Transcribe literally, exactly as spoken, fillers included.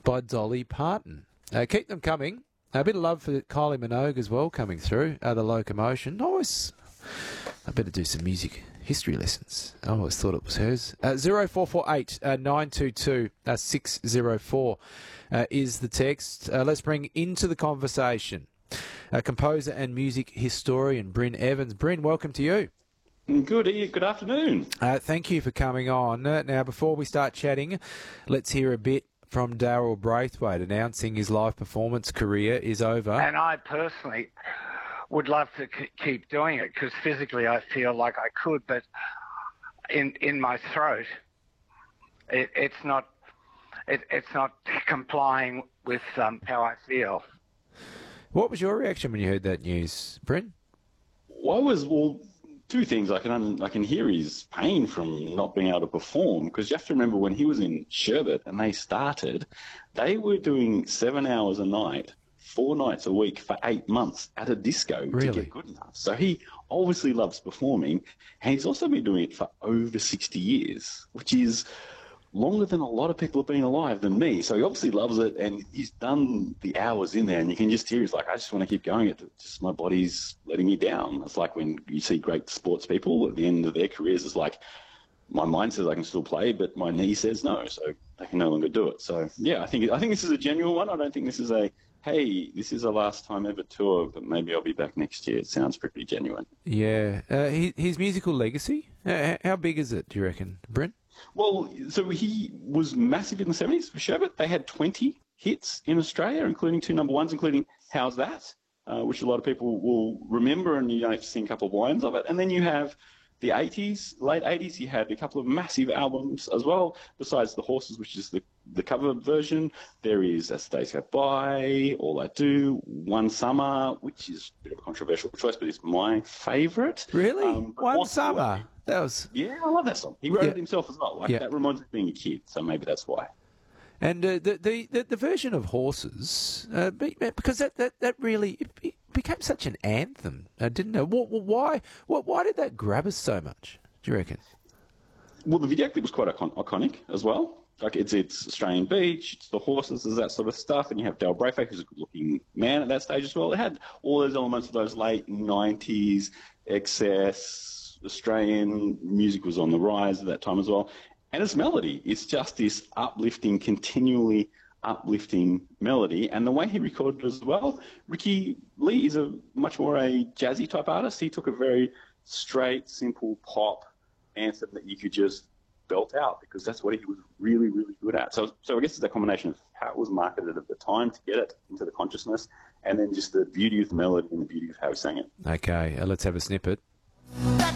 by Dolly Parton. Uh, keep them coming. A bit of love for Kylie Minogue as well coming through. Uh, the Locomotion. I always, I better do some music history lessons. I always thought it was hers. Uh, zero four four eight nine two two six zero four uh, is the text. Uh, let's bring into the conversation uh, composer and music historian Bryn Evans. Bryn, welcome to you. Good, good afternoon. Uh, thank you for coming on. Uh, now, before we start chatting, let's hear a bit from Daryl Braithwaite announcing his live performance career is over. And I personally would love to c- keep doing it because physically I feel like I could, but in in my throat, it, it's not it, it's not complying with um, how I feel. What was your reaction when you heard that news, Bryn? Well, I was well. Two things. I can I can hear his pain from not being able to perform, because you have to remember when he was in Sherbet and they started, they were doing seven hours a night, four nights a week for eight months at a disco Really? to get good enough. So he obviously loves performing, and he's also been doing it for over sixty years, which is longer than a lot of people have been alive than me. So he obviously loves it, and he's done the hours in there, and you can just hear he's like, I just want to keep going. It just my body's letting me down. It's like when you see great sports people at the end of their careers, it's like my mind says I can still play, but my knee says no, so they can no longer do it. So yeah, I think I think this is a genuine one. I don't think this is a hey, this is a last time ever tour, but maybe I'll be back next year. It sounds pretty genuine. Yeah. Uh, his, his musical legacy, uh, how big is it, do you reckon, Bryn? Well, so he was massive in the seventies for Sherbet. They had twenty hits in Australia, including two number ones, including How's That, uh, which a lot of people will remember, and you don't have to sing a couple of lines of it. And then you have the eighties, late eighties, he had a couple of massive albums as well, besides The Horses, which is the, the cover version. There is As the Days Go By, All I Do, One Summer, which is a bit of a controversial choice, but it's my favourite. Really? Um, One What's Summer? That was... Yeah, I love that song. He wrote Yeah. it himself as well. Like Yeah. that reminds me of being a kid, so maybe that's why. And uh, the, the, the the version of Horses, uh, be- because that, that, that really it, it became such an anthem, uh, didn't it? What, why, what, why did that grab us so much, do you reckon? Well, the video clip was quite icon- iconic as well. Like it's it's Australian Beach, it's the horses, there's that sort of stuff, and you have Dale Braithwaite, who's a good-looking man at that stage as well. It had all those elements of those late nineties excess. Australian music was on the rise at that time as well. And its melody, it's just this uplifting, continually uplifting melody. And the way he recorded it as well, Ricky Lee is a much more a jazzy type artist. He took a very straight, simple pop anthem that you could just belt out, because that's what he was really, really good at. So, so I guess it's a combination of how it was marketed at the time to get it into the consciousness, and then just the beauty of the melody and the beauty of how he sang it. Okay, uh, let's have a snippet.